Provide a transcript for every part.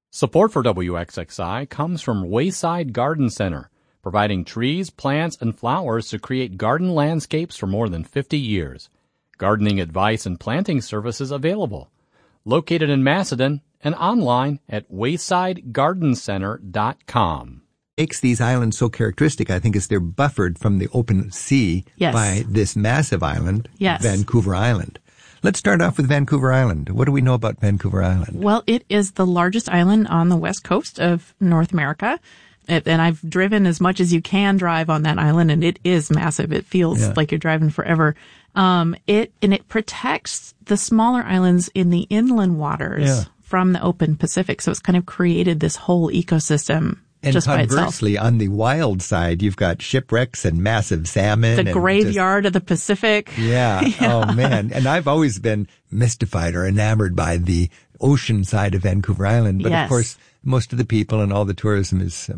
Support for WXXI comes from Wayside Garden Center, providing trees, plants, and flowers to create garden landscapes for more than 50 years. Gardening advice and planting services available. Located in Macedon and online at waysidegardencenter.com. Makes these islands so characteristic, I think, is they're buffered from the open sea by this massive island, Vancouver Island. Let's start off with Vancouver Island. What do we know about Vancouver Island? Well, it is the largest island on the west coast of North America. And I've driven as much as you can drive on that island, and it is massive. It feels like you're driving forever. It protects the smaller islands in the inland waters from the open Pacific. So it's kind of created this whole ecosystem. And just conversely, on the wild side, you've got shipwrecks and massive salmon. The graveyard of the Pacific. Yeah. Oh, man. And I've always been mystified or enamored by the ocean side of Vancouver Island. But of course, most of the people and all the tourism is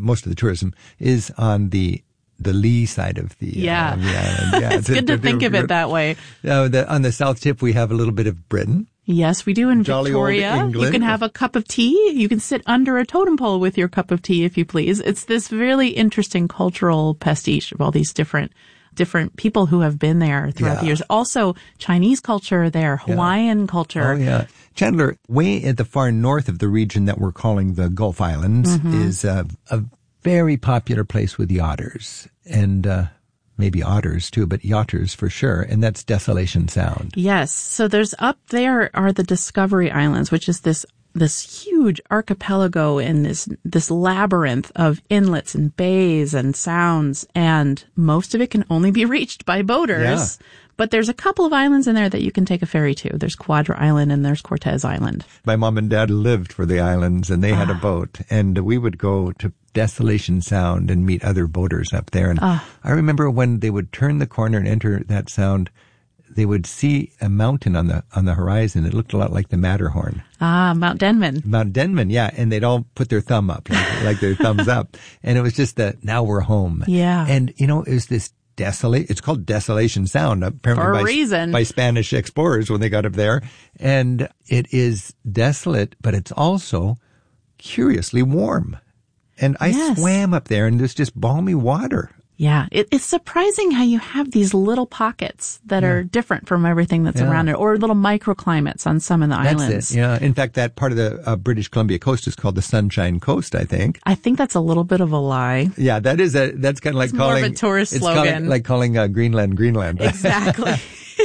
on the lee side of the island. Yeah. It's good to think of it that way. On the south tip, we have a little bit of Britain. Yes, we do in Jolly Victoria. Old England. You can have a cup of tea. You can sit under a totem pole with your cup of tea, if you please. It's this really interesting cultural pastiche of all these different people who have been there throughout the years. Also, Chinese culture there, Hawaiian culture. Oh, yeah. Chandler, way at the far north of the region that we're calling the Gulf Islands is a very popular place with yachters. And maybe otters too, but yachters for sure. And that's Desolation Sound. Yes. So there's up there are the Discovery Islands, which is this huge archipelago in this labyrinth of inlets and bays and sounds. And most of it can only be reached by boaters. Yeah. But there's a couple of islands in there that you can take a ferry to. There's Quadra Island and there's Cortez Island. My mom and dad lived for the islands and they had a boat. And we would go to Desolation Sound and meet other boaters up there. And I remember when they would turn the corner and enter that sound, they would see a mountain on the horizon. It looked a lot like the Matterhorn. Mount Denman. Mount Denman, yeah. And they'd all put their thumb up, like their thumbs up. And it was just now we're home. Yeah. And, it was this it's called Desolation Sound, apparently for a reason. By Spanish explorers when they got up there. And it is desolate, but it's also curiously warm. And I swam up there and there's just balmy water. Yeah. It's surprising how you have these little pockets that are different from everything that's around it, or little microclimates on some of the islands. That's it. Yeah. In fact, that part of the British Columbia coast is called the Sunshine Coast, I think. I think that's a little bit of a lie. Yeah, that's kind of like calling... more of a tourist slogan. It's like calling Greenland. Exactly.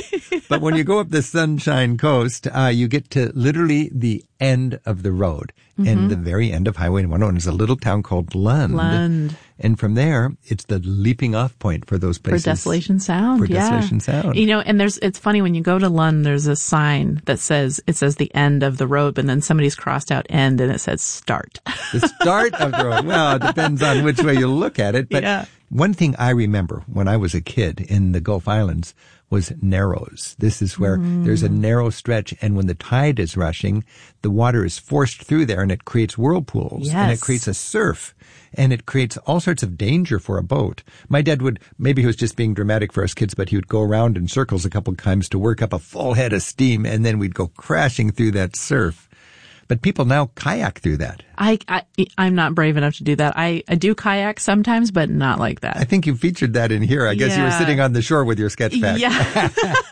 But when you go up the Sunshine Coast, you get to literally the end of the road. And the very end of Highway 101 is a little town called Lund. And from there, it's the leaping off point for those places. For Desolation Sound, Desolation Sound. And it's funny, when you go to Lund, there's a sign that says the end of the road, but then somebody's crossed out end and it says start. The start of the road. Well, it depends on which way you look at it. But one thing I remember when I was a kid in the Gulf Islands was Narrows. This is where there's a narrow stretch, and when the tide is rushing, the water is forced through there and it creates whirlpools and it creates a surf and it creates all sorts of danger for a boat. My dad maybe he was just being dramatic for us kids, but he would go around in circles a couple of times to work up a full head of steam, and then we'd go crashing through that surf. But people now kayak through that. I'm not brave enough to do that. I do kayak sometimes, but not like that. I think you featured that in here. I guess you were sitting on the shore with your sketch pad. Yeah.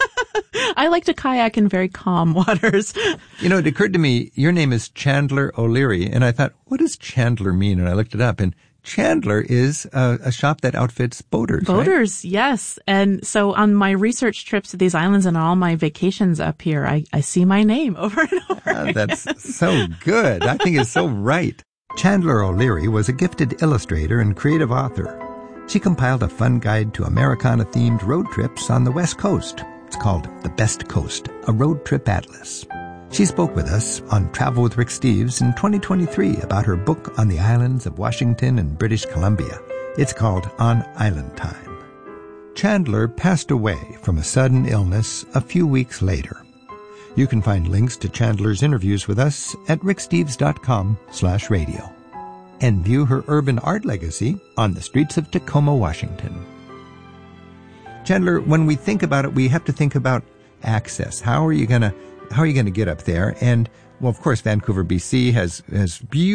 I like to kayak in very calm waters. It occurred to me, your name is Chandler O'Leary, and I thought, what does Chandler mean? And I looked it up, and Chandler is a shop that outfits boaters. Boaters, right? Yes. And so on my research trips to these islands and all my vacations up here, I see my name over and over. That's so good. I think it's so right. Chandler O'Leary was a gifted illustrator and creative author. She compiled a fun guide to Americana-themed road trips on the West Coast. It's called The Best Coast, a road trip atlas. She spoke with us on Travel with Rick Steves in 2023 about her book on the islands of Washington and British Columbia. It's called On Island Time. Chandler passed away from a sudden illness a few weeks later. You can find links to Chandler's interviews with us at ricksteves.com/radio and view her urban art legacy on the streets of Tacoma, Washington. Chandler, when we think about it, we have to think about access. How are you going to get up there? And, well, of course, Vancouver, BC has beautiful